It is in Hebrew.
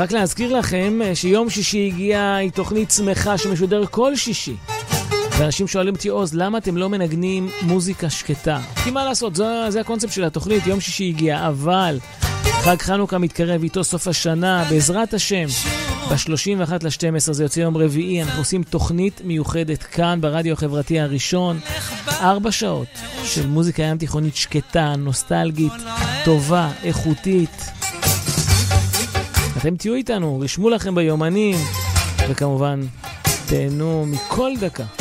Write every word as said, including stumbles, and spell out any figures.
רק להזכיר לכם שיום שישי הגיעה היא תוכנית שמחה שמשודר כל שישי. ואנשים שואלים אותי, עוז, למה אתם לא מנגנים מוזיקה שקטה? כי מה לעשות, זה, זה הקונספט של התוכנית, יום שישי הגיע, אבל חג חנוכה מתקרב איתו סוף השנה, בעזרת השם, ב-שלושים ואחד לשתים עשרה, זה יוצא יום רביעי, אנחנו עושים תוכנית מיוחדת כאן ברדיו החברתי הראשון, ארבע שעות של מוזיקה ים תיכונית שקטה, נוסטלגית, טובה, איכותית. אתם תהיו איתנו, רשמו לכם ביומנים, וכמובן, תהנו מכל דקה.